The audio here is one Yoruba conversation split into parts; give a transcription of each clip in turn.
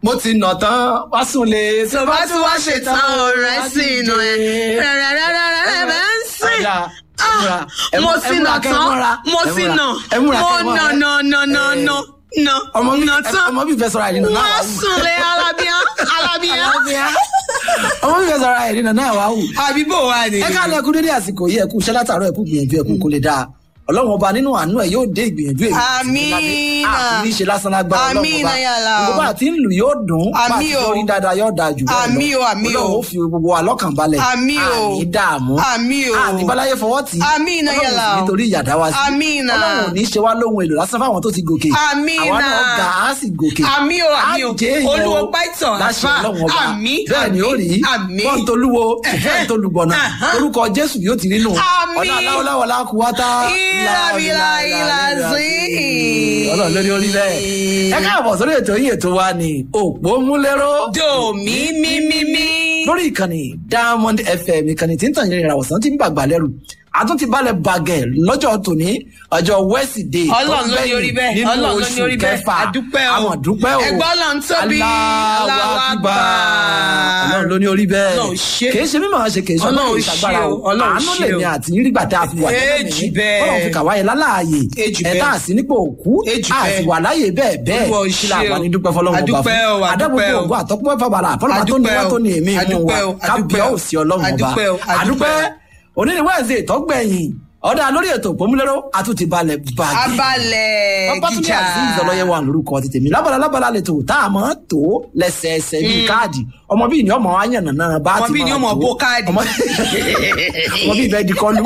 mo ti nà tán wá sùn lé. tó bá tún wá ṣetán ọ̀rẹ́ sí inú ẹ̀ rẹ̀rẹ̀rẹ̀rẹ̀rẹ̀ bẹ́ẹ̀ ń sìn. Mo ti nà tán mo ti nà mo nà tán ọmọ bí fẹ́ sọ̀rọ̀ àìrìnà náà wà wá wù. sùn lé alábíà. ọmọ bí fẹ́ sọ̀rọ̀ àìrìnà náà wà wù. àbíbò wa ni. ẹ ká lẹ́kú dédé àsìkò yìí ẹ̀kú iṣẹ́ látàárọ̀ ẹ̀kú gbìyànjú ẹ̀kú kó lè dáa ọlọ́run ọba nínú àánú ẹ̀ yóò dé ìgbìyànjú èyí. Àmín. àti ṣe lásán lágbára ọlọ́run Àmín ọba yàrá o. gbogbo àti ń lù yóò dùn bá Àmín àti o. sọrí dáadáa yóò dáa jù bẹ́ẹ̀ lọ. Àmín o, àmín o. ọlọ́run ó fi gbogbo wa lọ́kàn balẹ̀. Àmín o. àní dààmú. Àmín o. àní báláyé fọwọ́ tì í. Àmín yàrá ọlọ́run sì o. nítorí ìyàdá wa sí. Àmín. ọlọ́run ò ní ṣe wá lóhun èlò lásán fáwọn tó ti gòkè. Àmín. àwa náà ga á sì gòkè. Àmín o, àmín o. á jẹ́ èèyàn Olúwo Python, láṣẹ àfà. ọlọ́run ọba. Àmín, bẹ́ẹ̀ ni ó rí. àmín. bọ́ǹ tolúwo ìfẹ́ tolùgbọ̀nà orúkọ Jésù yóò ti nínú. Àmín. ọ̀nà aláwọ̀láwọ̀ lákùúwátá. Ọlọ́run lórí orí bẹ́ẹ̀. ẹ káàbọ̀ sórí ètò yìí ètò wa ní Òpómúléró. Dòmímímímí. lórí ìkànnì Diamond FM ìkànnì tí ń tàn yẹn ìràwọ̀sán tí ń bàgbà lẹ́rù àtún ti balẹ̀ bàgẹ̀ lọ́jọ́ tòní ọjọ́ Wednesday. Ọlọ́run ló ní orí bẹ́ẹ̀. Ọlọ́run ló ní orí bẹ́ẹ̀. Àdúpẹ́ o. àwọn àdúpẹ́ o. Ẹgbọ́n Ọlọ́run tóbi. Allahu Akbar. Ọlọ́run ló ní orí bẹ́ẹ̀. Ọlọ́run ṣe. kìí ṣe mímọ̀ ṣe kìí ṣe ọmọ Ọlọ́run kìí ṣàgbára ṣe o. o. Ọlọ́run àánú ṣe lèmi o. àti nígbà tá a fi wà Èjì bẹ́ẹ̀. Ọlọ́run fi kàwáyé láláàyè. Èjì ẹ̀ta bẹ́ẹ̀. àsì nípò òkú. Èjì a sì bẹ́ẹ̀. wà láyè bẹ́ẹ̀ bẹ́ẹ̀. Olúwa ò kí la ṣe o. wà ní dúpẹ́ fọlọ́run ọba Adúpẹ́ o, fún. adúpẹ́ o. adágbogbo ògùn àtọ́pẹ́ fàbàlà àfọlọ́pàá tó ní wá tó ní èmi mú wa. Adúpẹ́ o, kábíyà ò sí ọlọ́run ọba. adúpẹ́ o, adúpẹ́ òní ni Wednesday tọ́gbẹ̀yìn ọ̀dà lórí ètò Òpómúléró àtúntì balẹ̀ bàgẹ́. Abalẹ̀ Ọbátúndé gíga. Azeez Ọlọ́yẹwà lórúkọ ti tèmi lábala lè tó tá a máa tó lẹ́sẹẹsẹ bíi káàdì ọmọ bíi ní ọmọ ayànnà náà bá ti máa tó Ọmọ bíi ní ọmọ bó káàdì. ọmọ bíi bẹ́ẹ̀ di kọlu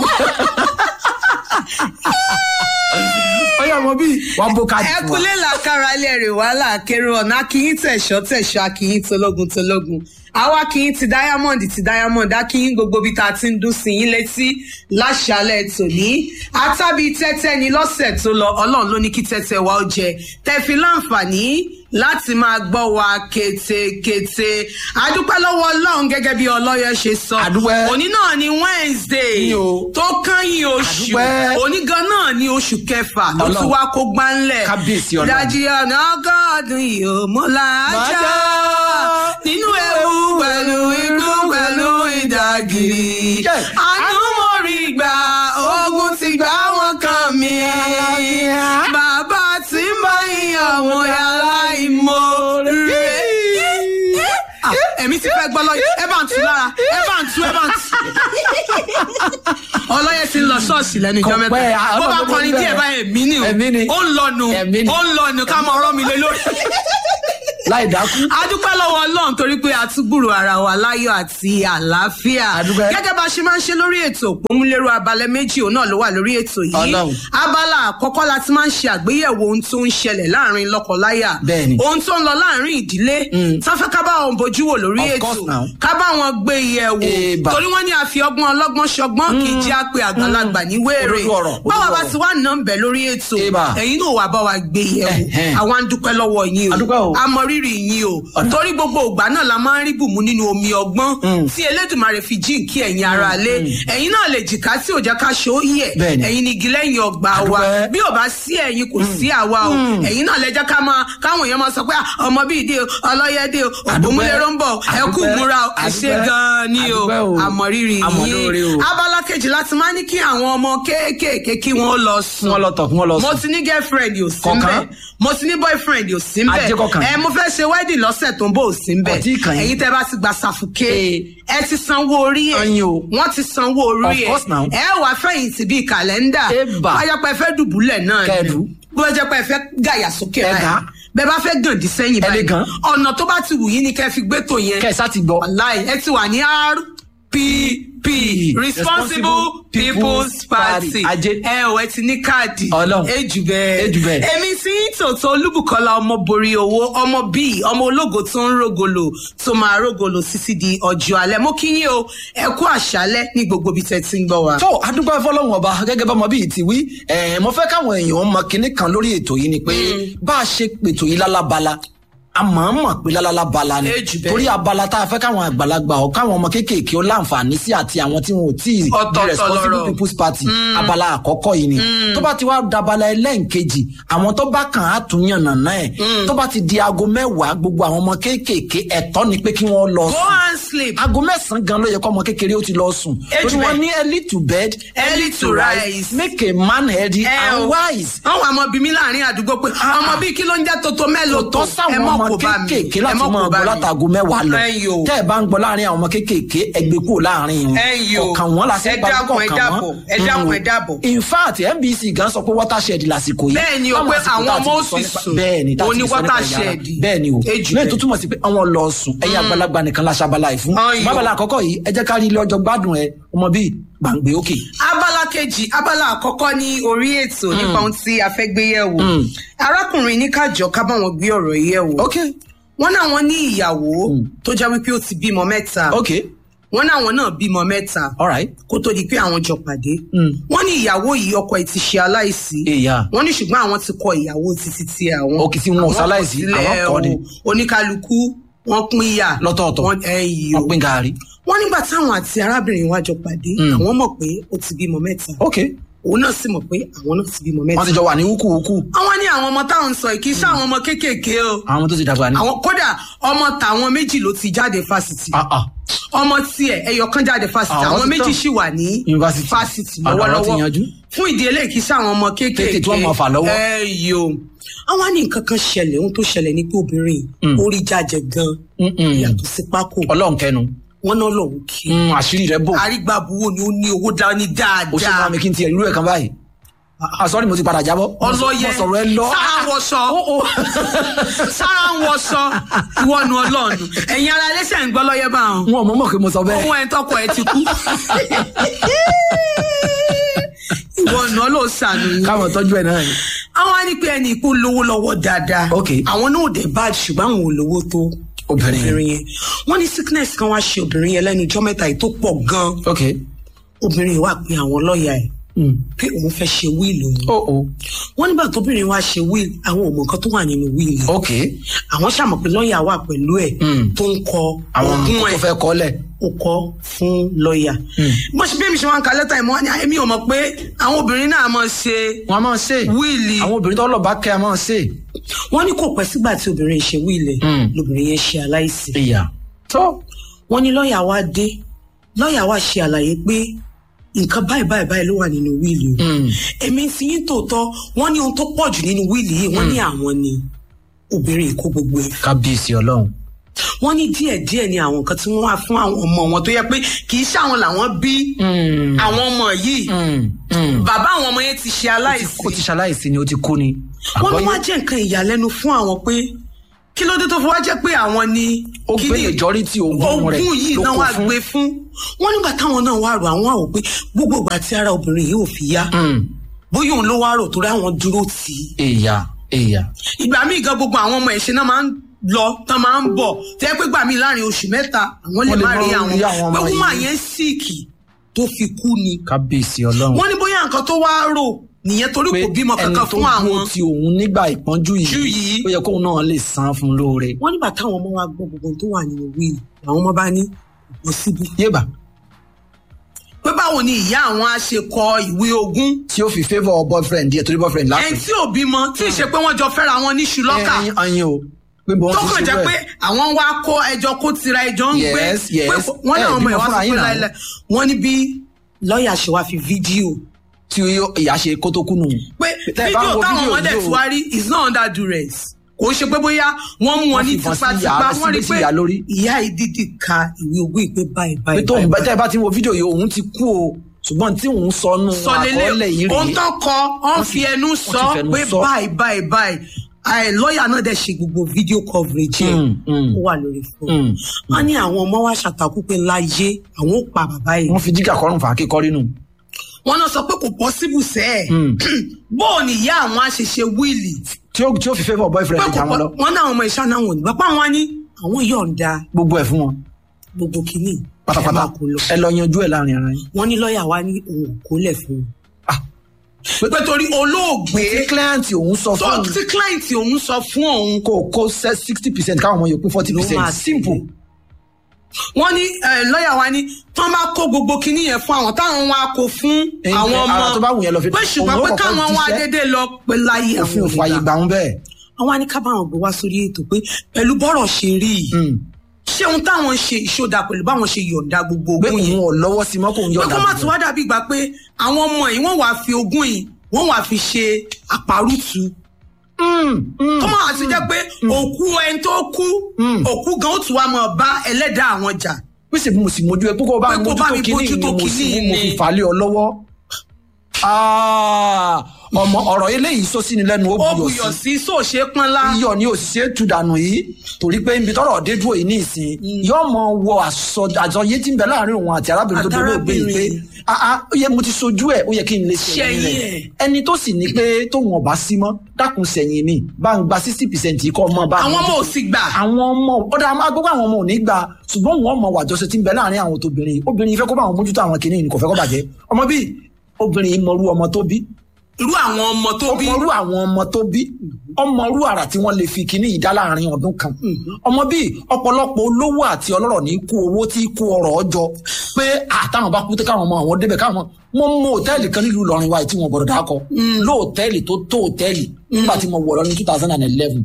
ọyọ ọmọ bíi wọn bó káàdì fún wa. Ẹkúlé làkàrà ilé rè wàhálà akérò ọ̀nà akínyín tẹ̀ṣọ́ akínyín tológun àwa akínyín ti Diamond akínyín gbogbo bí ta ti ń dún sí yín létí láṣálẹ́ tòní àtàbí tẹ́tẹ́ ni lọ́sẹ̀ tó lọ Ọlọ́run ló ní kí tẹ́tẹ́ wa ó jẹ tẹ́fi láǹfààní láti máa gbọ́ wa kétékété adúpẹ́ lọ́wọ́ Ọlọ́run gẹ́gẹ́ bí ọlọ́yẹ ṣe sọ Adúpẹ́. òní náà ni Wednesday Ní o. tó kányìn oṣù Adúpẹ́. òní gan náà ni oṣù kẹfà ló Ọlọ́run. tún wá kó gbánlẹ̀ Kábíyèsí Ọlọ́run. ìdajì ọ̀nà ọgọ́dún yìí ò mọ́lá ajá Májá. nínú ewu pẹ̀lú ikú pẹ̀lú ìdàgìrì Yeah. àánú mo rí gbà ogun ti gbà wọn kàn mí bàbá tí ń bá ìyàn wọn yàrá ìmoore. Ẹ̀mí ti fẹ́ gbọ́ lọ́yẹ̀ ẹ bá ń tu lára ẹ bá ń tu. Ọlọ́yẹ̀ ti ń lọ ṣọ́ọ̀ṣì lẹ́nu ìjọ mẹ́ta Kọ̀pẹ́, bó bá Ọlọ́run kọrin ló díẹ̀ bẹ̀rẹ̀. báyìí èmi ni Ẹ̀mí ni. ó ń lọnu Ẹ̀mí ni. ó ń lọnu ká mọ ọ̀rọ̀ mi lé lórí. láì dákú. A dúpẹ́ lọ́wọ́ Ọlọ́run torí pé a tún gbúrò ara wa láyọ̀ àti àlàáfíà. A dúpẹ́. Gẹ́gẹ́ bá a ṣe máa ń ṣe lórí ètò Òpómúléró abalẹ̀ méjì òun náà ló wà lórí ètò yìí. Ọlọ́run. Abala àkọ́kọ́ la ti máa ń ṣe àgbéyẹ̀wò ohun tó ń ṣẹlẹ̀ láàrin lọ́kọláya. Bẹ́ẹ̀ni. Ohun tó ń lọ láàrin ìdílé. Táfẹ́ ká bá wọn bójú wò lórí Of ètò. course now. Ká bá wọn gbé yẹ̀wò. Eba. Torí wọ́n ní a fi ọgbọ́n ọlọ́gbọ́n ṣọgbọ́n kì í jẹ́ àpè àgbàlagbà ní wéèrè. Òdodo ọ̀rọ̀, òdodo Báwa bá ọ̀rọ̀. ti wá nà ń bẹ̀ lórí ètò. Eba. Ẹ̀yin náà wà bá wa gbé yẹ̀wò. Ẹ̀hẹ́n. Àwa ń dúpẹ́ lọ́wọ́ yín A dúpẹ́ o. a mọ rírì yín o torí gbogbo ìgbà náà la máa ń rí bùnmú nínú omi ọgbọ́n tí Elédùmarè fi jíǹkí ẹ̀yin ara lé ẹ̀yin náà lè jìká tí ò jẹ́ ká ṣe ó yẹ Bẹ́ẹ̀ni. ẹ̀yin ni igi lẹ́yìn ọgbà wa Adúpẹ́. bí ò bá sí ẹ̀yin kò sí àwa o ẹ̀yin náà lè jẹ́ káwọn èèyàn máa sọ pé ọmọ bíi dé o ọlọ́yẹ dé o Òpómúléró ń bọ̀ ẹ kú Adúpẹ́. múra o ẹ ṣé Adúpẹ́. gan-an ni o Adúpẹ́ o. àmọ́ rírì Àmọ̀lóore o. yín abala kejì láti máa ní kí àwọn ọmọ kéékèèké kí wọ́n lọ sùn wọ́n lọ tọ̀ wọ́n lọ mo sùn. ti ní girlfriend ò sí Kọ̀ọ̀kan. mbẹ̀ mo ti ní boyfriend ò sí mbẹ̀ Ajé kọ̀ọ̀kan. mo fẹ́ ṣe wedding lọ́sẹ̀ tó ń bọ̀ ò sí mbẹ̀ Ọtí kàn yín. ẹ̀yin tẹ́ bá ti gba sàfùké ẹ ti sanwó orí ẹ̀ Ẹyin o. wọ́n ti sanwó orí Of ẹ̀ course now. ẹ wàá fẹ̀yìntì bíi kàlẹ́ndà Eba. báyọ̀ pé ẹ fẹ́ dùbúlẹ̀ náà Kẹ́ẹ̀dù. bó jẹ́ pé ẹ fẹ́ gàyà sókè Ẹ báyìí gà. bẹ́ẹ̀ bá fẹ́ gàndí sẹ́yìn Ẹ lè báyìí gàn. ọ̀nà tó bá ti wù yín ni kẹ́ fi gbé tò yẹn kẹsà ti gbọ́. wàláì ẹ ti wà ní RPP Responsible People's Party Ajé. ẹ ò ẹ ti ní káàdì Ọlọ́run. ejù bẹ́ẹ̀ Ejù bẹ́ẹ̀. èmi sí tòótọ́ Olúbùkọ́lá ọmọ borí owó ọmọ bíi ọmọ ológo tó ń rògòlò tó máa rògòlò títí di ọjọ́ alẹ́ mo kí yín o ẹ kú àṣálẹ́ ní gbogbo ibi tẹ́ ti ń gbọ́ wa. tó adúpẹ́ fọlọ́run ọba gẹ́gẹ́ bá ọmọ bíi ti wí mo fẹ́ káwọn èèyàn mọ kinní kan lórí ètò yìí ni pé bá a ṣe pètò yìí lálábala a máa ń mọ̀ pé lálálá bala ni torí abala tá a fẹ́ káwọn àgbàlagbà ọ káwọn ọmọ kéékèèké ó láǹfààní sí àti àwọn tí wọn ò tí ì di responsible people's party abala àkọ́kọ́ yìí ni tó bá ti wá dabala ẹlẹ́ǹkejì àwọn tó bá kàn á tún yànnà náà ẹ̀ tó bá ti di aago 10 gbogbo àwọn ọmọ kéékèèké ẹ̀tọ́ ni pé kí wọ́n lọ go and sleep. aago 9 gan ló yẹ kọ́ ọmọ kékeré ó ti lọ sùn torí wọ́n ní early to bed early to rise make a man healthy and wise. àwọn àmọ́ bí mi láàrin àdúgbò pé ọmọ bíi kí ló ń jẹ́ tótó mélòó tó ẹ mọ̀ kó bá mi kéèké láti máa gbọ́ látago 10 lọ tẹ́ ẹ bá ń gbọ́ láàrin àwọn ọmọ kéékèèké ẹgbẹ́ kúrò láàrin wọn ọ̀kan wọn lásìkò ìgbà kọ̀ọ̀kan wọn. ẹ dábọ̀. in fact NBC gan sọ pé watershed lásìkò yìí. bẹ́ẹ̀ni o pé àwọn ọmọ ó sì sùn o ní watershed. bẹ́ẹ̀ni o lẹ́yìn tó túmọ̀ sí pé àwọn lọ sùn ẹ̀yin àgbàlagbà nìkan la ṣàbàlà ìfún. bábàlà àkọ́kọ́ yìí ẹ jẹ́ ká rí ilé ọjọ́ gbádùn ẹ ọmọ bíi gbàǹgbé òkè. abala kejì abala àkọ́kọ́ ní orí ètò nípa ohun tí a fẹ́ gbé yẹ̀wò arákùnrin ní kájọ ká bá wọn gbé ọ̀rọ̀ yẹ̀wò. wọ́n náà wọ́n ní ìyàwó tó jẹ́ wípé ó ti bímọ 3. wọ́n náà wọ́n náà bímọ 3. kó tó di pé àwọn jọ pàdé. wọ́n ní ìyàwó yìí ọkọ ẹ̀ ti ṣe aláìsí. wọ́n ní ṣùgbọ́n àwọn ti kọ ìyàwó títí tí àwọn. òkè tí wọn ò sáláìsí àwọn kọ́ ni. oníkálukú wọ́n pín ìyà. lọ́tọ̀ọ̀tọ̀ wọ́n pín gàárì. wọ́n nígbà táwọn àti arábìnrin wa jọ pàdé àwọn mọ̀ pé ó ti bímọ 3. òun náà sì mọ̀ pé àwọn náà ti bímọ 3. wọ́n ti jọ wà ní wúkúwúkú. àwọn ní àwọn ọmọ táwọn ń sọ kì í ṣe àwọn ọmọ kéékèèké o. àwọn tó ti dàgbà ni. àwọn kódà ọmọ tàwọn 2 ló ti jáde fásitì. ọmọ tiẹ̀ ẹyọkan jáde fásitì àwọn 2 sì wà ní fásitì lọ́wọ́lọ́wọ́. fún ìdí eléyìí kì í ṣe àwọn ọmọ kéékèèké. tí wọ́n mọ̀ fà lọ́wọ́. àwọn ní nǹkan kan ṣẹlẹ̀ ohun tó ṣẹlẹ̀ ní pé obìnrin orí jájẹ gan yàtọ̀ sí pákó. Ọlọ́run kẹnu. wọ́n náà lọ́wọ́ kí. àṣírí rẹ̀ bò. arígbàbuwò ni ó ní owó dání dáadáa. ó ṣe máa mi kí n tiẹ̀ irú ẹ̀ kan báyìí. Sorry mo ti padà jábọ́. ọlọ́yẹ mo sọ̀rọ̀ ẹ lọ. sára ń wọṣọ ìwọ nu ọlọ́ọ̀nù ẹ̀yin ara ẹlẹ́sẹ̀ ń gbọ́ lọ́yẹ bá wọn. wọn ò mọ̀ pé mo sọ bẹ́ẹ̀. ohun ẹ̀ tọkọ ẹ ti kú. ìwọ nu ọlọ́ọ̀sànù yìí. káwọn tọ́jú ẹ̀ náà ni. àwọn á ní pé ẹni ìkú lówó lọ́wọ́ dáadáa. àwọn náà ò dé bad ṣùgbọ́n àwọn ò lówó tó obìnrin yẹn. wọ́n ní sickness kan wá ṣe obìnrin yẹn lẹ́nu ijọ́ mẹ́ta yìí tó pọ̀ gan-an. obìnrin yìí wá pe àwọn lọ́ọ̀yà ẹ̀ pé òun fẹ́ ṣe wíìlì òun. wọ́n nígbà tóbìnrin wa ṣe wíìlì àwọn ò mọ̀ nǹkan tó wà nínú wíìlì. àwọn ṣàmọ̀ pé lọ́ọ̀yà wà pẹ̀lú ẹ̀ tó ń kọ ogún ẹ̀. tó fẹ́ kọ́lẹ̀. ó kọ́ fún lọ́ọ̀yà. mo ṣe bí èmi ṣe wọn ka lẹ́tà ìmọ̀ ni èmi ò mọ̀ pé àwọn obìnrin náà máa ṣe wíìlì. àwọn obìnrin tó lọ bá kẹ́ ẹ máa ṣe. wọ́n ní kò pẹ́ sígbà tí obìnrin ṣe wíìlì lóbìnrin yẹn ṣe aláìsí. wọ́n ní lọ́ọ̀yà wa dé lọ́ọ̀yà wa ṣe àlàyé pé nǹkan báyìí ló wà nínú wíìlì o. èmi ti yín tòótọ́ wọ́n ní ohun tó pọ̀ jù nínú wíìlì yìí wọ́n ní àwọn ni obìnrin kó gbogbo ẹ̀. kábíyèsí Ọlọ́run. wọ́n ní díẹ̀díẹ̀ ni àwọn nǹkan tí wọ́n wá fún àwọn ọmọ wọn tó yẹ pé kì í ṣàwọn làwọn bí àwọn ọmọ yìí. bàbá àwọn ọmọ yẹn ti ṣe aláìsí. ó ti ṣaláìsí ni ó ti kú ni. wọ́n ló wá jẹ́ nǹkan ìyàlẹ́nu fún àwọn pé kí ló dé tó fi wá jẹ́ pé àwọn ni ó gbé majority ogún rẹ̀ yìí náà wá gbé fún. wọ́n nígbà táwọn náà wá rò àwọn àwò pé gbogbo ìgbà tí ara obìnrin yìí ò fi yá bóyá òun ló wá rò torí àwọn dúró tì í. ìgbà míì gan gbogbo àwọn ọmọ ẹ̀ṣẹ̀ náà máa ń lọ tán máa ń bọ̀ tẹ́ pé gbà mí láàrin oṣù 3 àwọn lè má rí àwọn pé wọ́n máa yẹn síìkì tó fi kú ni. kábíyèsí Ọlọ́run. wọ́n ní bóyá nǹkan tó wá rò nìyẹn torí kò bímọ kankan fún àwọn. ẹni tó gbó ti òun nígbà ìpọ́njú yìí ó yẹ kóun náà lè san fún lóore. wọ́n nígbà táwọn ọmọ wa gbọ́ gbogbo tó wà nínú wíìlì àwọn ọmọ bá ní ìbọn síbi. yébà. pé báwo ni ìyá àwọn á ṣe kọ ìwé ogún. tí ó fi favour boyfriend díẹ̀ torí boyfriend láti. ẹni tí ò bímọ tí ì ṣe pé wọ́n jọ fẹ́ra wọn ní ṣùlọ́kà. ẹyin o tó kàn jẹ́ pé àwọn wá kó ẹjọ́ kó tira ẹjọ́ ń gbé. wọ́n náà ọmọ ìwà sọ pé láìláì wọ́n ní bí lọ́ọ̀yà ṣe wá fi fídíò tí ìyá ṣe kó tó kú nù. pé fídíò táwọn ọmọdé ti wá rí is not under duress. kò ṣe pé bóyá wọ́n mú wọn ní tipátipá wọ́n rí pé ìyá ìdídì ka ìwé ogún ìpè báyìí. pé tóun bẹ́tẹ̀ bá ti wo fídíò yìí òun ti kú o ṣùgbọ́n tí òun sọ nù àkọọ́lẹ̀ yìí rèé. ohun tó kọ ọ́n fi ẹnu sọ pé báyìí lọ́ọ̀yà náà dẹ̀ ṣe gbogbo fídíò coverage ẹ̀ ó wà lórí fóònù. wọ́n ní àwọn ọmọ wa ṣàtàkùn pé láyé àwọn ò pa bàbá yìí. wọ́n fi jígà kọrùn fà á kíkọ́rí nù. wọ́n náà sọ pé kò possible sẹ́ ẹ̀ bóò ni ìyá àwọn àṣẹṣe wíìlì. tí ó fi favour boyfriend ìjà wọn lọ. wọ́n náà ọmọ ìṣáná wọn ni bàbá wọn ní àwọn yọ̀ǹda. gbogbo ẹ̀ fún wọn. gbogbo kìíní. pátápátá ẹ lọ yanjú ẹ láàrin ara yín. wọ́n ní lọ́ọ̀yà wa ní òun kò lẹ̀ fún un. pé torí olóògbé tí client òun sọ fún òun tí client òun sọ fún òun kó 60% káwọn ọmọ yòókù 40%. simple. wọ́n ní lọ́ọ̀yà wa ní tí wọ́n bá kó gbogbo kinní yẹn fún àwọn táwọn wa kó fún àwọn ọmọ pé ṣùgbọ́n pé káwọn wa dédé lọ pé láyé àwọn òfin òfin àyè gbà ń bẹ́ẹ̀. àwọn á ní ká bá wọn gbé wá sórí ètò pé pẹ̀lú bọ́rọ̀ ṣe rí yìí ṣé ohun táwọn ṣe ìṣòdà pẹ̀lú báwọn ṣe yọ̀ǹda gbogbo ogún yìí. pé òun ò lọ́wọ́ sí mọ́ kó ń yọ̀ǹda. pé kó má tún wá dàbí ìgbà pé àwọn ọmọ yìí wọ́n wàá fi ogún yìí wọ́n wàá fi ṣe àparùtù. kó má wá ti jẹ́ pé òkú ẹni tó kú òkú gan ó tún wá mọ̀ bá ẹlẹ́dàá àwọn jà. pèsè mo sì mójú ẹ pé kó bá mi mójútó kínní mo fi fà lé ọ lọ́wọ́. ọmọ ọ̀rọ̀ eléyìí sọ sí ni lẹ́nu ó buyọ̀ sí sọ ṣe pọ́nlá. iyọ̀ ni òṣìṣẹ́ tu dànù yìí torí pé ibi tọ́rọ̀ dé dúró yìí ní ìsìn yóò mọ wọ àjọyé tí ń bẹ láàrin òun àti arábìnrin tó dúró gbé yìí pé ó yẹ mo ti sojú ẹ ó yẹ kí n lè ṣẹ̀yìn rẹ̀ ẹni tó sì ní pé tóun ọba sí mọ́ dákun ṣẹ̀yìn mi bá ń gba 60% yìí kọ́ ọmọ bá. àwọn ọmọ ò sì gbà. àwọn ọmọ ọ̀dà agbègbè àwọn ọmọ ò ní gbà ṣùgbọ́n wọn mọ wàjọṣe tí ń bẹ láàrin àwọn tóbìnrin obìnrin yìí fẹ́ kó bá àwọn mójútó àwọn kìnìún kò fẹ́ kó bàjẹ́ ọmọ bíi obìnrin yìí mọrú ọmọ tó bí. irú àwọn ọmọ tó bí. ọmọrú àwọn ọmọ tó bí ọmọrú àrà tí wọ́n lè fi kíní ìdá láàrin ọdún kan. ọmọ bíi ọ̀pọ̀lọpọ̀ olówó àti ọlọ́rọ̀ ní kó owó tí kó ọrọ̀ ọjọ́ pé àtàwọn bá kú tẹ káwọn ọmọ àwọn débẹ̀ káwọn mọ mọ òtẹ́ẹ̀lì kan nílùú Ìlọrin wa tí wọ́n gbọ́dọ̀ dákọ lóòtẹ́ẹ̀lì tó òtẹ́ẹ̀lì nígbà tí mo wọ̀ lọ ní 2011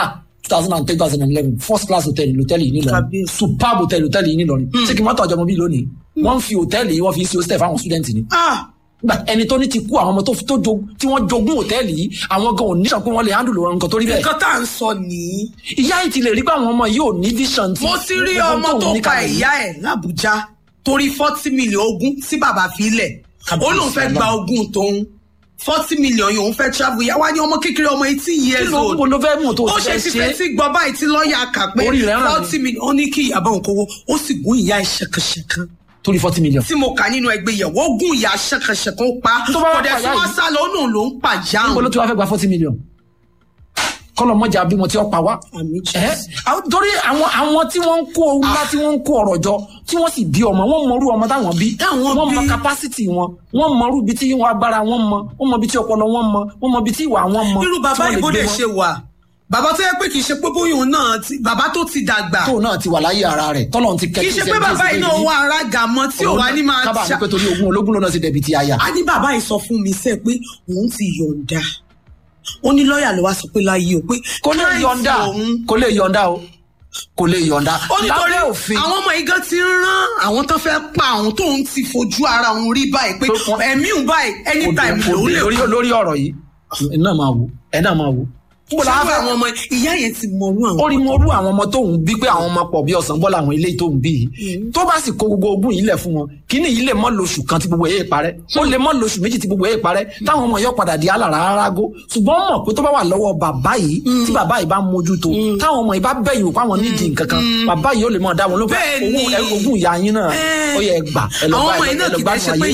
2011 first class hotel hòtẹ́ẹ̀lì yìí nílọrin superb hotel hòtẹ́ẹ̀lì yìí nílọrin ṣé kí n má tọ́ àjọmọ́ bí lónìí wọ́n fi hòtẹ́ẹ̀lì yìí wọ́n fi ṣe hostel fáwọn student ni. ẹni tó ní ti kú àwọn ọmọ tí wọ́n jogún hòtẹ́ẹ̀lì yìí àwọn gan ò ní sọ pé wọ́n lè handle nǹkan tó rí bẹ́ẹ̀. nǹkan tá à ń sọ nìyí. ìyá yìí ti lè rí pé àwọn ọmọ yìí ò ní vision. mo ti rí ọmọ tó pa ìyá ẹ̀ l'Àbújá torí 40 million ogún tí bàbá fi lẹ̀ ó lóun fẹ́ gba ogún tóun 40 million yòówù fẹ́ travel yà wá ní ọmọ kékeré ọmọ 18 years old. kí ló fẹ́ mú tó ó ṣe ti fẹ́ tí gbọ́ báyìí tí lọ́ọ̀yà kà pé 40 million ó ní kí ìyàbọ̀ òun kówó ó sì gún ìyá ẹ̀ ṣẹ̀kẹ̀ṣẹ̀kan. torí 40 million. tí mo kà nínú ẹgbẹ́ yẹ̀wò ó gún ìyá ṣẹ̀kẹ̀ṣẹ̀kan ó pa kọ̀dẹ̀ tí wọ́n sá lọ ó náà ló ń pa jáàmù. níbo ló ti wá fẹ́ gba 40 million. kọ́lọ̀ mọ́jà bímọ tí ó pa wá. torí àwọn tí wọ́n ń kó owó ńlá tí wọ́n ń kó ọ̀rọ̀ jọ tí wọ́n sì bí ọmọ wọ́n mọrú ọmọ táwọn bí wọ́n mọ capacity wọn wọ́n mọrú ibi tí wọn agbára wọn mọ wọ́n mọ ibi tí ọpọlọ wọn mọ wọ́n mọ ibi tí ìwà wọn mọ. irú bàbá ìbò lè ṣe wà bàbá tó yẹ pé kì í ṣe pé bóyá òun náà bàbá tó ti dàgbà. tóun náà ti wà láyé ara rẹ̀ tọ́lọ̀ ti kẹ́kẹ́ kì í ṣe pé bàbá yìí náà wà ara gà mọ́ tí ò wá ní máa. kábàámọ̀ pé torí ológun lọ́nà ti dẹ̀bi ti aya. a ní bàbá yìí sọ fún mi sẹ́ pé òun ti yọ̀ǹda ó ní lọ́ọ̀yà ló wá sọ pé láyé o pé kò lè yọ̀ǹda o kò lè yọ̀ǹda. ó ní torí àwọn ọmọ yìí gan ti rán àwọn tó fẹ́ pa àwọn tóun ti fojú ara òun rí báyìí pé ẹ̀mí òun báyìí anytime ló lè kú. lórí ọ̀rọ̀ yìí ẹ̀ náà máa wò. ṣé àwọn ọmọ ìyá yẹn ti mọrú àwọn. ó rí mọrú àwọn ọmọ tóun bí pé àwọn ọmọ pọ̀ bí ọ̀sán bọ́lá àwọn eléyìí tóun bí yìí tó bá sì kó gbogbo ogún yìí lẹ̀ fún wọn kíní yìí lè mọ́ lóṣù kan tí gbogbo èyí parẹ́ ó lè mọ́ lóṣù méjì tí gbogbo èyí parẹ́ táwọn ọmọ yóò padà di alára arágó ṣùgbọ́n mọ̀ pé tó bá wà lọ́wọ́ bàbá yìí tí bàbá yìí bá mójútó táwọn ọmọ yìí bá bẹ̀yìn òpá wọn nídìí nǹkan kan bàbá yìí ó lè mọ̀ dá wọn lóko ogún ìyá yín náà ó yẹ gbà ẹ lọ bá ẹ lọ gbà wọn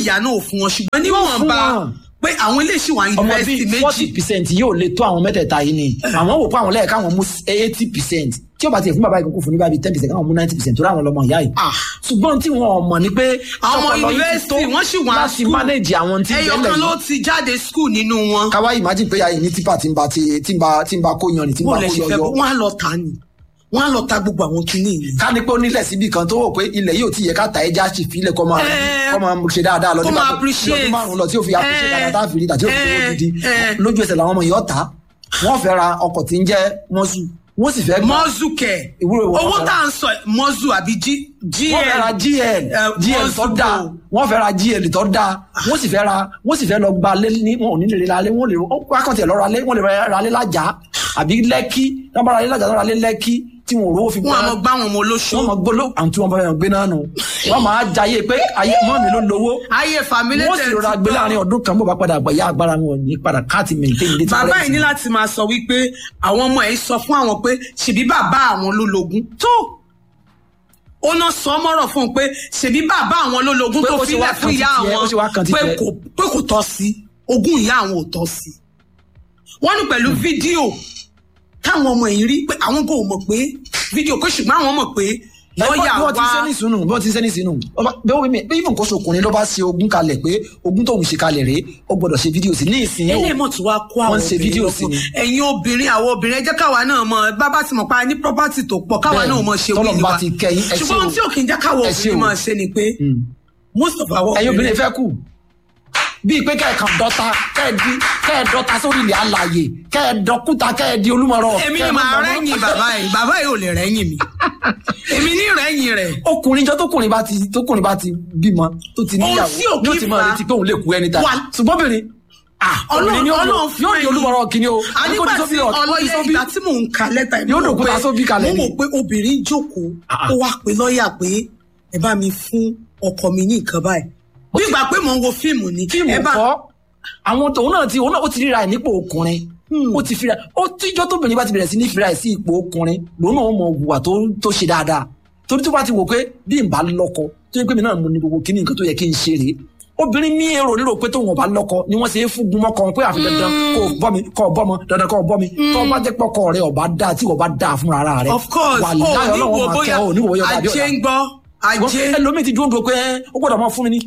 ayé pé àwọn ilé ìṣìwà yunifásitì méjì. ọmọ bíi 40% yóò lè tó àwọn mẹ́tẹ̀ẹ̀ta yìí ni àwọn wò pé àwọn lẹ́yìn káwọn mú 80% tí ó bá tiẹ̀ fún bàbá ìkókò fún ní báyìí 10% káwọn mú 90% tó ráwọn lọ́mọ ìyá yìí. ṣùgbọ́n tí wọn mọ̀ ni pé àwọn yunifásitì wọ́n sì wá láti manage àwọn tí bẹ́ẹ̀ lẹ́yìn. ẹyọkan ló ti jáde school nínú wọn. káwá imagine pé ayé ní tipa tí ń bá kó yan ni tí ń bá kó yọyọ. wọ́n á lọ tà ní wọ́n á lọ ta gbogbo àwọn kinní yìí. ká ní pé ó nílẹ̀ síbi kan tó wò pé ilẹ̀ yóò ti yẹ ká ta ẹja sì fílẹ̀ kọ́ máa ṣe dáadáa lọ nípa lọ́dún márùn-ún lọ tí ó fi appreciate dáadáa tá a fi rí tàbí ó fi owó gidi lójú ẹsẹ̀ làwọn ọmọ yìí ọ̀tá wọ́n fẹ́ ra ọkọ̀ tí ń jẹ́ mọ́sù wọ́n sì fẹ́ gbà. mọ́sù kẹ̀ owó tá à ń sọ mọ́sù àbí GL. wọ́n fẹ́ ra GL tó dáa wọ́n fẹ́ ra GL tó dáa wọ́n sì fẹ́ lọ gba lé ní wọn ò ní lè ra lé wọ́n lè wákàtí ẹ̀ lọ́ra lé wọ́n lè ra lé lájà àbí Lẹ́kí lábára lé lájà lọ́ra lé Lẹ́kí tí wọn ò rówó fi gbọ́. wọn àmọ́ gbá wọn mọ lóṣù. wọn mọ gbóló àwọn tí wọn bá yàn gbé náà nù. wọn máa jayé pé ayé mọ́ mi ló lówó. ayé family tẹ̀. wọ́n sì rọra gbé láàrin ọdún kan bó bá padà gbà yá agbára wọn ní padà káàtì maintain ilé tí wọ́n rẹ̀ sí. bàbá yìí ní láti máa sọ wípé àwọn ọmọ ẹ̀ sọ fún àwọn pé ṣèbí bàbá àwọn ló lógún tó ó ná sọ mọ́rọ̀ fún un pé ṣèbí bàbá àwọn ló lógún tó filẹ̀ fún ìyá àwọn pé kò tọ́ sí ogún ìyá àwọn ò tọ́ sí. wọ́n ní pẹ̀lú fídíò táwọn ọmọ yìí rí pé àwọn kò mọ̀ pé fídíò pé ṣùgbọ́n àwọn mọ̀ pé lọ́ọ̀yà wá bí wọ́n ti ń sẹ́ni sínú bí even kó ṣokùnrin ló bá ṣe ogún kalẹ̀ pé ogún tóun ṣe kalẹ̀ rèé ó gbọ́dọ̀ ṣe fídíò sí ní ìsìn eléyìí mọ̀ tí wàá kó àwọn obìnrin lọ́kùn ẹ̀yin obìnrin àwọn obìnrin ẹ jẹ́ káwa náà mọ̀ bábá ti mọ̀ pa ní property tó pọ̀ káwa náà mọ̀ ṣe wíìlì wa ṣùgbọ́n tí ò kì í jẹ́ káwa obìnrin máa ṣe ni pé most of our ẹ̀yin obìnrin fẹ́ kù bíi pé kẹ́ẹ̀kan kẹ́ẹ̀dọ́ta sórí ilẹ̀ alàyè kẹ́ẹ̀dọ́kúta kẹ́ẹ̀dí olúmọ̀rọ̀. èmi ni màá rẹ́yìn bàbá yìí ò lè rẹ́yìn mi èmi ní rẹ́yìn rẹ̀. ọkùnrin jọ tókùnrin bá ti bímọ tó ti níyàwó yóò ti mọ retí pé òun lè kú ẹni ta ṣùgbọ́n obìnrin ọlọ́run yóò di olúmọ̀rọ̀ kìíní o. nígbà tí ọlọ́yẹ ìgbà tí mò ń ka lẹ́tà ìmọ̀ yóò dòkúta sóbì kalẹ̀ ni. mo mọ̀ pé obìnrin jókòó ó wá pe lọ́ọ̀yà pé ẹ bá mi fún ọkọ mi ní nǹkan báyìí bí ìgbà pé mò ń wo fíìmù ni. fíìmù kọ́ àwọn tòun náà ó ti ríra ẹ̀ nípò ọkùnrin ó ti fira ó tíjọ́ tóbìnrin bá ti bẹ̀rẹ̀ sí ní fira ẹ̀ sí ipò ọkùnrin lòun náà mọ̀ hùwà tó ṣe dáadáa torí tó bá ti wò pé bí n bá lọ́kọ tó yẹ pé mi náà mo ní gbogbo kíní nǹkan tó yẹ kí n ṣe rèé obìnrin ní èrò lérò pé tóun ọba lọ́kọ ni wọ́n ṣe é fún gun mọ́kọ pé àfi dandan kó bọ́ mi dandan kó bọ́ mi tó bá jẹ́ pọ́kọ rẹ̀ ọba dáa tí ọba dáa fún ara rẹ̀ of course wà láyọ̀ ọlọ́wọ́ máa kẹ́ ò ní wòye ọba bí ọ̀dà ajé ẹlòmíì ti dúró pé ó gbọ́dọ̀ máa fún mi ní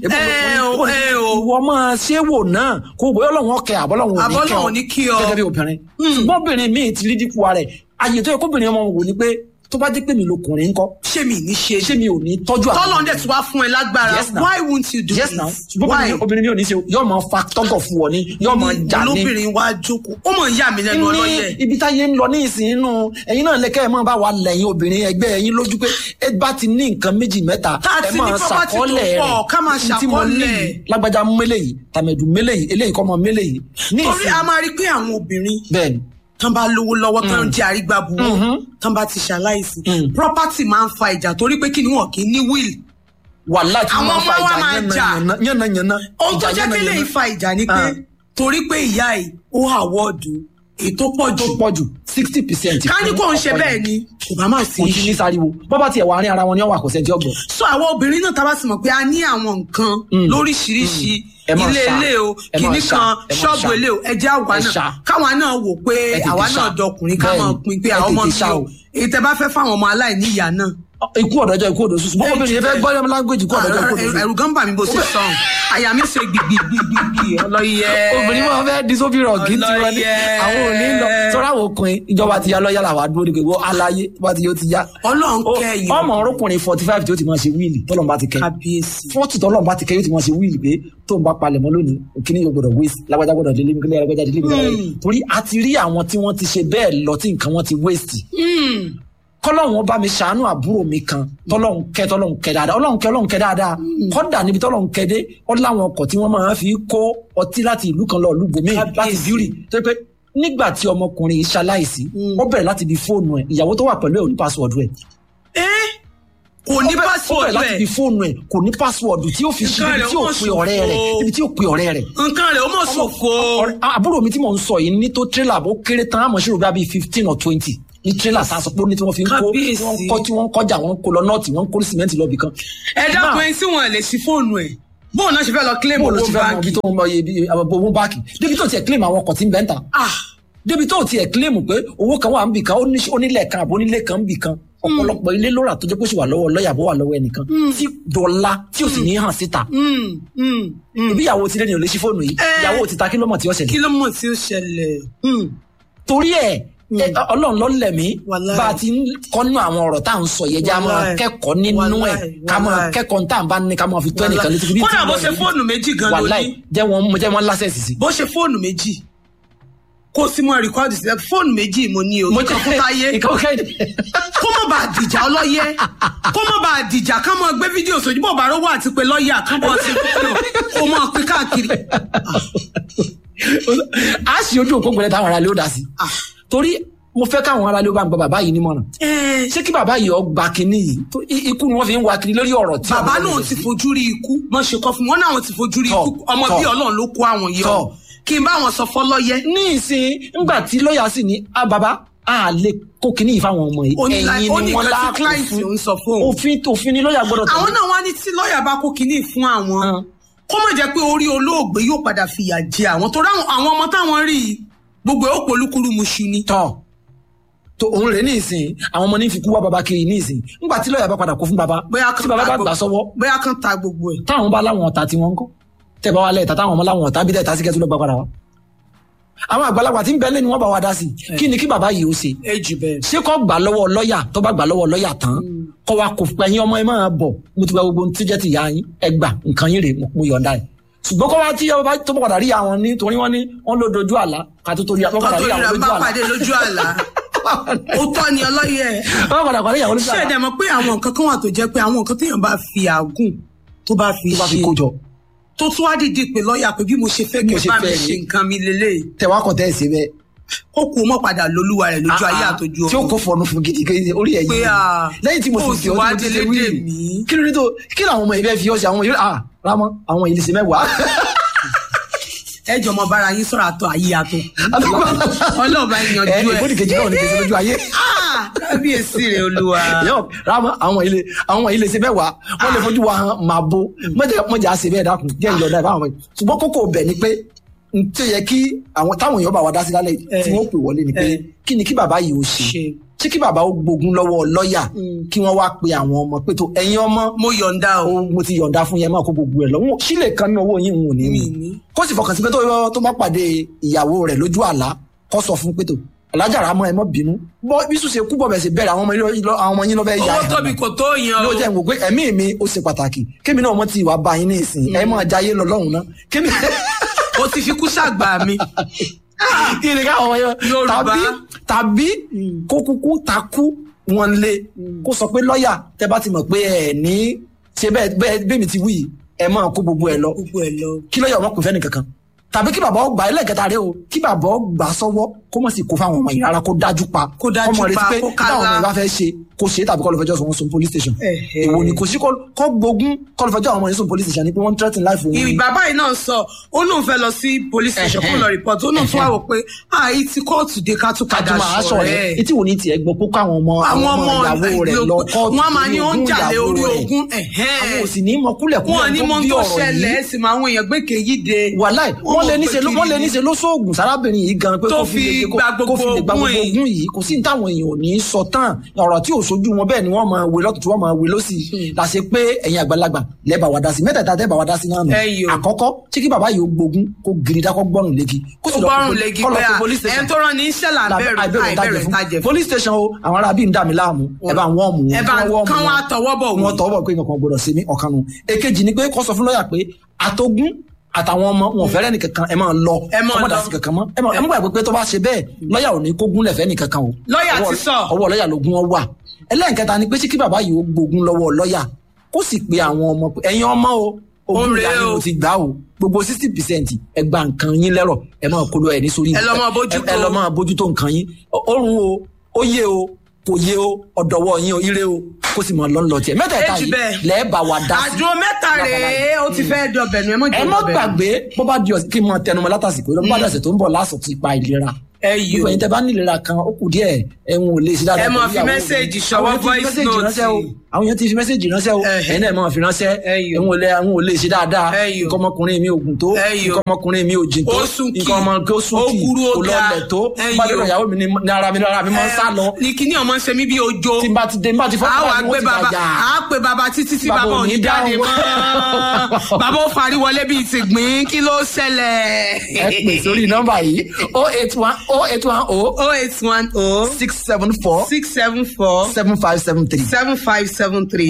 ìwọ máa ṣé wò náà kó bóyá Ọlọ́run ọkẹ àbọlọ́run ò ní kí ọ gẹ́gẹ́ bí obìnrin ṣùgbọ́n obìnrin míì ti rí dípò rẹ̀ àyè tó yẹ kóbìnrin ọmọ wò ni pé tó bá jẹ́ pé mi lọkùnrin ńkọ́ ṣé mi ò ní tọ́jú àwọn tọ́lọ́ ndẹ̀ tí wàá fún ẹ lágbára why won't you do yes now ṣùgbọ́n obìnrin mi ò ní ṣe yóò máa fa tọ́gọ̀ fún ọ ní yóò máa jà ní. olóbìnrin wa jókòó ó mọ̀ ń yà mí lẹ́nu ọlọ́yẹ. ibi táyé ń lọ ní ìsìn inú ẹ̀yin náà lẹ́kẹ́ ẹ̀ máa bá wa lẹ́yìn obìnrin ẹgbẹ́ ẹ̀yin lójú pé ẹ bá ti ní nǹkan méjì mẹ́ta ẹ máa ṣàkọọ́lẹ̀ rẹ̀ tí mo ní lágbájá mélé yìí tàmẹ̀dù mélé yìí eléyìí kọ́ mọ mélé yìí. torí a máa rí pé àwọn obìnrin bẹ́ẹ̀ni tán bá lówó lọ́wọ́ tán jẹ́ àrígbàbù tán bá ti ṣaláìsí property máa ń fa ìjà torí pé kí ni wọn kì í ní will. wàhálà tí wọ́n fa ìjà yánnayànna. ohun tó jẹ́ kí lè fa ìjà ni pé torí pé ìyá ẹ̀ ó àwọ́ọ̀dù ètò pọ̀jù 60%. ká ní kò ń ṣe bẹ́ẹ̀ ni kò bá máa sí i. kò sí ní sáriwo bọ́ bá tiẹ̀ wà ní ara wọn ní ọ̀wà kò sẹ́ńtì ọgbọ̀n. so àwọn obìnrin náà tá a bá sì mọ̀ pé a ní àwọn nǹkan lóríṣiríṣi ilé o kìíní kan ṣọ́ọ̀bù ilé o ẹjẹ́ àwa náà káwa náà wò pé àwa náà dọkùnrin ká máa pin pé àwọn ọmọ mi o èyí tẹ́ bá fẹ́ fáwọn ọmọ aláìní ìyá náà. ikú ọ̀dọ́jọ́ ikú ọ̀dọ́ sùsù bọ́ọ̀ bẹ́ẹ̀ fẹ́ gbọ́dọ̀ lágbèjì ikú ọ̀dọ́jọ́ ikú ọ̀dọ́ sùsù. ẹ̀rù gan bà mí bó ṣe sọ àyà mi ṣe gbìgbìgbìgbì ọlọ́yẹ. obìnrin máa fẹ́ di sóbì rọ̀gì tí wọ́n ní àwọn ò ní lọ sọ́ra àwọn ọkùnrin ìjọba ti ya lọ́yà làwọn àdúró nígbà wo aláyé bá ti yóò ti ya. Ọlọ́run kẹ́yìn ọmọ ọrọkùnrin 45 tí ó ti máa ṣe wíìlì tọ́lọ́run bá ti kẹ́ 40 tọ́lọ́run bá ti kẹ́ yóò ti máa ṣe wíìlì pé tó ń bá palẹ̀ mọ́ lónìí kíní yóò gbọdọ̀ waste lágbájá gbọdọ̀ délé mi kíní lágbájá délé mi torí a ti rí àwọn tí wọ́n ti ṣe bẹ́ẹ̀ lọ tí nǹkan wọn ti waste. Kọ́lọ́run bá mi ṣàánú àbúrò mi kan tọ́lọ́run kẹ́ dáadáa kọ́dà níbi tọ́lọ́run kẹ́ dé ọ láwọn ọkọ̀ tí wọ́n máa fi kó ọtí láti ìlú kan lọ ìlú bòmí láti bíúrì tó pé nígbà tí ọmọkùnrin yìí ṣaláìsí ó bẹ̀rẹ̀ láti bí fóònù ẹ̀ ìyàwó tó wà pẹ̀lú ẹ̀ ò ní pásíwọ̀dù ẹ̀. kò ní pásíwọ̀dù ẹ̀ láti bí fóònù ẹ̀ kò ní pásíwọ̀dù tí ó fi ṣe ibi tí ó pe ọ̀rẹ́ rẹ̀ ibi tí ó pe ọ̀rẹ́ rẹ̀. nǹkan rẹ̀ ó mọ̀ ṣòfò. àbúrò mi tí mò ń sọ yìí ní tó tírélà bó kéré tán àmọ́ ṣòro bí 15 or 20 ní tírélà sáà sọ pé ó ní tí wọ́n fi ń kó tí wọ́n kọjá wọ́n kó lọ nọ́ọ̀tì wọ́n kó sìmẹ́ǹtì lọ́bì kan. ẹ dákun ẹni tí wọn lè ṣí fóònù ẹ̀ bóun náà ṣe fẹ́ lọ claim owó báńkì. owó báńkì débi tó tiẹ̀ claim àwọn ọkọ̀ tí ń bẹ́ńtà. débi tó tiẹ̀ claim pé owó kan wà ń bì kan onílẹ̀ kan àbò onílé kan ń bì kan ọ̀pọ̀lọpọ̀ ilé lóra tó jẹ́ pé ó sì wà lọ́wọ́ lọ́ọ̀yà bó wà lọ́wọ́ ẹnìkan tí dọ́là tí ò sì ní hàn síta. ibi ìyàwó ti lé ní ò lè ṣí fóònù yìí ìyàwó ti ta kí ló mọ̀ tí ó ṣẹlẹ̀. torí ẹ̀ Ọlọ́run ló lẹ̀ mí bá a ti ń kọ́nú àwọn ọ̀rọ̀ tá à ń sọ yẹn já máa kẹ́kọ̀ọ́ nínú ẹ̀ ká máa kẹ́kọ̀ọ́ tá à ń bá ní ká máa fi tó ẹnìkan létí. kódà bó ṣe fóònù méjì gan lóní wàláì jẹ́ wọ́n lásẹ̀sì sí. bó ṣe fóònù méjì kó sí mọ́ rìkọ́dì sílẹ̀ fóònù méjì mo ní o ìkan fún táyé kó má bàa dìjà ọlọ́yẹ kó má bàa dìjà ká máa gbé fídíò sójú bó bá rówó àti pé lọ́ọ̀yà ká bọ́ sí kó máa pín káàkiri. a sì ojú òpó gbẹlẹ táwọn ará lè ó dá sí torí mo fẹ́ káwọn ará lè ó bá ń gba bàbá yìí nímọ̀ràn ṣé kí bàbá yìí ó gba kinní yìí ikú ni wọ́n fi ń wa kiri lórí ọ̀rọ̀ tí bàbá náà ti fojú rí ikú wọ́n ṣe kọ́ fún wọn náà ti fojú rí ikú ọmọ bí Ọlọ́run ló kó àwọn yọ kí n bá wọn sọ fọlọ́yẹ. ní ìsìn ńgbà tí lọ́ọ̀yà sì ní bàbá a lè kó kinní yìí fáwọn ọmọ yìí ẹ̀yin ni wọ́n láàkó òfin ni lọ́ọ̀yà gbọ́dọ̀ tẹ̀lé. àwọn náà wá ní tí lọ́ọ̀yà bá kó kinní fún àwọn kó má jẹ́ pé orí olóògbé yóò padà fìyà jẹ àwọn tó ráwọn àwọn ọmọ táwọn rí gbogbo ó polúkúrú muṣu ni. tó òun rè ní ìsìn àwọn ọmọ ní fi kú wá baba kiri ní ìsìn nígbà tí lọ́ọ̀yà bá padà kó fún baba tí baba bá gbà sọ́wọ́ bóyá kan ta gbogbo ẹ̀. táwọn bá láwọn ọ̀tá tí wọ́n ń kọ́ tẹ́ bá wà lẹ́ẹ̀ta táwọn ọmọ láwọn ọ̀tá bí tẹ́ta sí kẹ́tù ló gbà padà wá. àwọn àgbàlagbà tí ń bẹ lẹ́nu wọn bá wa dá sí kí ni kí baba yìí ó ṣe ṣé kó gbà lọ́wọ́ lọ́ọ̀yà tó bá gbà lọ́wọ́ lọ́ọ̀yà tán kó wa kò pẹ̀yìn ọmọ ẹ máa bọ̀ mo ti gba gbogbo tí jẹ́ ti yá yín ẹ gbà nǹkan yín rè mo yọ̀ǹda ẹ̀ ṣùgbọ́n kó wá tí ọba tó padà rí àwọn ní torí wọ́n ní wọ́n ló dojú àlá ká tó torí padà rí àwọn lójú àlá ó tọ́ ni ọlọ́yẹ wọ́n padà parí ìyàwó lójú àlá. ṣé ẹ̀dẹ̀ mọ̀ pé àwọn nǹkan kan wà tó jẹ́ pé àwọn nǹkan téèyàn bá fi àgùn tó bá fi ṣe kójọ tó tún wá dìde pé lọ́ọ̀yà pé bí mo ṣe fẹ́ kí n bá mi ṣe nǹkan mi lélẹ̀. tẹ̀wá kọ̀ tẹ́ ẹ̀ sí bẹ́ẹ̀. ó kú mọ́ padà lólúwa rẹ̀ lójú ayé àtọ́jú ọ̀run. tí ó kó fọnù fún gidigidi orí ẹ̀ yìí lẹ́yìn tí mo sì fi ọdún tó ti ṣe wíìlì kí ló ní tó kí làwọn ọmọ ìbẹ́ fi ọ̀sẹ̀ àwọn ìlú rámọ́ àwọn ìlú ṣe mẹ́wàá. ẹ jọ mọ bára yín sọ̀rọ̀ àtọ̀ ayé àtọ̀ ọlọ́ọ̀bá yanjú ẹ̀. ìbòdì kejì náà ní kejì lójú ayé. kábíyèsí rẹ̀ olúwa. rámọ́ àwọn ilé ṣe mẹ́wàá wọ́n lè fojú wa hàn máa bo mọ́jà ṣe bẹ́ẹ̀ dákun jẹ́ ìyọ̀dá ìbáwọn ṣùgbọ́n kókó bẹ̀ ni pé tó yẹ kí àwọn táwọn èèyàn bá wa dá sí lálẹ́ tí wọ́n pè wọlé ni pé kí ni kí bàbá yìí ó ṣe ṣé kí bàbá ó gbógun lọ́wọ́ lọ́ọ̀yà kí wọ́n wá pe àwọn ọmọ pé tó ẹ̀yin ọmọ mo yọ̀ǹda o mo ti yọ̀ǹda fún yẹn máa kó gbogbo ẹ̀ lọ sílẹ̀ kan ní owó yín òun ò ní mí kó sì fọkàn sí pé tó má pàdé ìyàwó rẹ̀ lójú àlá kó sọ fún pé tó alájàrá mọ ẹ mọ bínú bí sùn ṣe kú bọ̀ bẹ̀ sí bẹ̀rẹ̀ àwọn ọmọ yín lọ fẹ́ yá owó tóbi kò tó yan o. ló jẹ́ ìwò pé ẹ̀mí mi ó ṣe pàtàkì kémi náà mo ti wà bá yín ní ìsìn ẹ máa jayé lọ lọ́hùn náà kémi. o ti fi kú ṣàgbà mi. kí ni káwọn ọmọ yẹn tàbí kó kúkú takú wọn lé kó sọ pé lọ́ọ̀yà tẹ bá ti mọ̀ pé ẹ ní ṣe bẹ́ẹ̀ mi ti wí ẹ máa kó gbogbo ẹ lọ kí lọ́ọ̀yà ọmọ kò fẹ́ nìkankan tàbí kí bàbá ọgbà ẹlẹ́kẹta rẹ o kí bàbá ọgbà sọ́wọ́ kó mọ̀ sí kó fáwọn ọmọ yìí rárá kó dájú pa kó retí pé táwọn ọmọ yìí bá fẹ́ ṣe kó ṣe tàbí kó lọ fẹjọ́ sọ police station èwo ni kò sí kó gbógun kó lọ fẹjọ́ àwọn ọmọ yìí sọ police station ni pé wọ́n threaten life òun. bàbá yìí náà sọ ó lóun fẹ́ lọ sí police station kó lọ report ó náà tún wà wò pé ìtì kóòtù dé ká tún padà sọ rẹ̀. etí wo ni tiẹ̀ gbọ́ kó káwọn ọmọ ìyàwó rẹ̀ lọ kóòtù wọ́n máa ní ó ń jàlé orí ogun àwọn òsì ní mọ kúlẹ̀kúlẹ̀ tó bí ọ̀rọ̀ yìí níṣe ló sóògùn sárábìnrin yìí gan pé kó fi lè gba gbogbo ogun yìí kò sí ní táwọn èèyàn ò ní sọ tán ọ̀rọ̀ tí ò sojú wọn bẹ́ẹ̀ ni wọ́n máa wé lọ́tún tí wọ́n máa wé lọ́sì láṣẹ pé ẹ̀yin àgbàlagbà lẹ́bàá wa dá sí mẹ́tẹ̀ẹ̀ta tẹ́bàá wa dá sí náà nù àkọ́kọ́ tí kí bàbá yìí ó gbógun kó giri dákọ́ gbọ́rùn léegi kó sì lọ police station o àwọn ará bí ń dà mí láàmú ẹ bá wọ́n mú wọn tọwọ́ bọ̀ pé nǹkan gbọdọ̀ sí ní ọ̀kan nu èkejì ni pé kó sọ fún lọ́ọ̀yà pé àtogún àtàwọn ọmọ wọn fẹ́rẹ́ nìkankan ẹ máa lọ ọmọ dàsí kankan mọ́ ẹ mọ̀ gbàgbé pé tó bá ṣe bẹ́ẹ̀ lọ́ọ̀yà ò ní kó gúnlẹ̀ fẹ́ nìkankan o lọ́ọ̀yà ti sọ ọwọ́ lọ́ọ̀yà ló gún ọ wà ẹlẹ́nkẹta ni pé ṣé kí bàbá yìí ó gbógun lọ́wọ́ lọ́ọ̀yà kó sì pe àwọn ọmọ ẹ̀yin ọmọ o ogún ìyá yìí mo ti gbà o gbogbo 60% ẹ gba nǹkan yín lẹ́rọ̀ ẹ máa kó lọ ẹ ní sórí ẹ lọ máa bójútó nǹkan yín orun o ó yé o kò yé o ọ̀dọ̀wọ́ yín o ire o kó sì mọ̀ lọ́nlọ́ tiẹ̀ mẹ́tẹ̀ẹ̀ta yìí lẹ́ẹ̀bà wa dá sí. àjò mẹ́ta rèé ó ti fẹ́ dọ̀bẹ̀nu ẹ mọ́ gbàgbé bó bá di kí n mọ tẹnumọ́ látàsìkò ló bá dọ̀sẹ̀ tó ń bọ̀ lásọ̀ ti pa ìlera gbogbo ẹ̀yin tẹ́ bá ní ìlera kan ó kù díẹ̀ ẹ̀hún ò lè ṣe dáadáa. ẹ máa fi mẹ́sẹ̀gì ṣọwọ́ voice note àwọn èèyàn ti fi mẹ́sẹ̀gì ránṣẹ́ o ẹ̀yin náà máa fi ránṣẹ́ ẹ̀hún ò lè ṣe dáadáa nǹkan ọmọkùnrin mi ò gùn tó nǹkan ọmọkùnrin mi ò jìn tó nǹkan ọmọkùnrin ó súnkì kò lọlẹ̀ tó bá dọ̀rọ̀ ìyàwó mi ní ara mi máa ń sá lọ. ní kíní ọmọ ń ṣe mí bí ojo tí n bá ti fọ́ a pè bàbá títí tí bàbá ò ní jáde mọ́ bàbá ó farí wọlé bíi ti gbìn kí ló ṣẹlẹ̀. ẹ pè sórí nọ́mbà yìí 0810674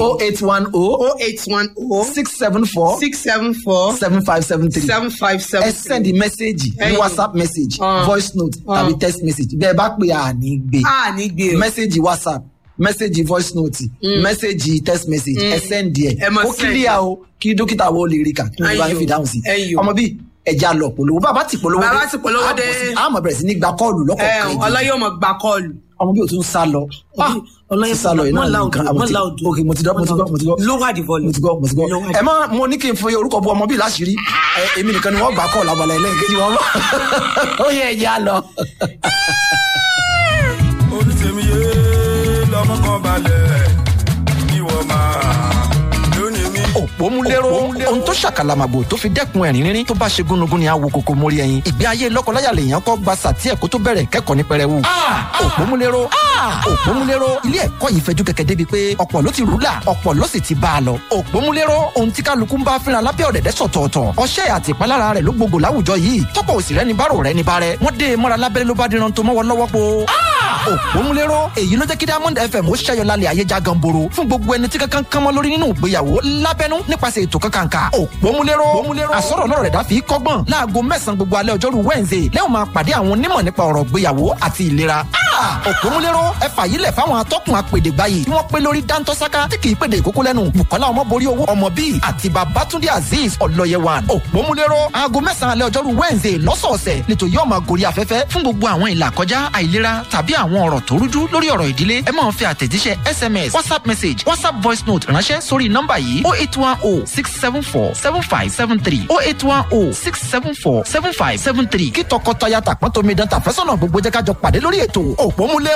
ẹ send message ní WhatsApp message voice note tàbí text message bẹ́ẹ̀ bá pè á ní gbé message WhatsApp message voice note message text message ẹ send ẹ ó clear o kí dókítà wo lè rí kà kí wọ́n bá yín fi dáhùn sí ọmọ bíi ẹja lọ polówó bàbá ti polówó dé àmọ́ bẹ̀rẹ̀ sí ní gba kọ́ọ̀lù lọ́kọ̀ọ̀kan ọlọ́yọ̀ mọ̀ gba kọ́ọ̀lù ọmọ bí o tún sá lọ ọlọ́yẹ̀ sá lọ iná nǹkan ok mo ti gbọ́ lower the volume mo ti gbọ́ ẹ má mo ní kí n fi orúkọ bu ọmọ bíi láṣìírí èmi nìkan ni wọ́n gbà kọ́ọ̀lù abalẹ̀ ẹlẹ́ẹ̀kejì wọn ó yẹ ẹja lọ. onítẹ̀míyé lọ́mọ kan balẹ̀ ìwọ máa lónìí mi. òpómúléró ohun tó ṣàkàlàmàgbò tó fi dẹ́kun ẹ̀rín rírín tó bá ṣe gúnugún ni àwo kòkó mórí ẹyin ìgbé ayé lọ́kọláya lèèyàn kọ́ gba sàtí ẹ̀kọ́ tó bẹ̀rẹ̀ kẹ́kọ̀ọ́ ní pẹrẹwu. òpómúléró ilé ẹ̀kọ́ yìí fẹjú kẹ̀kẹ́ débi pé ọ̀pọ̀ ló ti rúlà ọ̀pọ̀ ló sì ti bá a lọ. òpómúléró ohun tí kálukú ń bá fínra lábẹ́ ọ̀dẹ̀dẹ̀ sọ̀tọ̀ọ̀tọ̀ ọṣẹ́ àti ìpalára rẹ̀ ló gbogbo láwùjọ yìí tọ́pọ̀ òsì rẹ̀ ní bárò rẹ̀ ní bárẹ̀ wọ́n dé mọ́ra lábẹ́rẹ́ ló bá díran tó mọ́wọ́ lọ́wọ́ po. òpómúléró èyí ló jẹ́ kí Diamond FM ó ṣẹ́yọ lálẹ́ ayé já ganboro fún gbogbo ẹni tí kankan kan mọ́ lórí nínú ìgbéyàwó lábẹ́nú nípasẹ̀ ètò kankanka. òpómúléró àsọ̀rọ̀ náà rẹ̀ dá fi kọ́gbọ́n láago 9 gbogbo alẹ́ ọjọ́rú Wednesday lẹ́wọ̀n máa pàdé àwọn onímọ̀ nípa ọ̀rọ̀ ìgbéyàwó àti ìlera. òpómúléró ẹ fàyílẹ̀ fáwọn atọ́kùn apèdè báyìí tí wọ́n pé lórí dáńtọ́sáká tí kì í pèdè ìkókó lẹ́nu Bùkọ́lá Ọmọborí owó ọmọ bíi àti Babátúndé Azeez Ọlọ́yẹwàn. òpómúléró aago 9 alẹ́ ọjọ́rú Wednesday lọ́sọ̀ọ̀sẹ̀ lẹ́tọ̀ yóò máa gorí afẹ́fẹ́ fún gbogbo àwọn ìlàkọjá àìlera tàbí àwọn ọ̀rọ̀ tó rújú lórí ọ̀rọ̀ ìdílé ẹ máa fi àtẹ̀jíṣẹ́ SMS WhatsApp message WhatsApp voice note ránṣẹ́ sórí nọ́mbà yìí 08106747573 08106747573 kí tọkọtaya tàpọ́n tómi dán tàfẹ́sọ̀nà gbogbo jẹ́ ká jọ pàdé lórí ètò òpómúléró.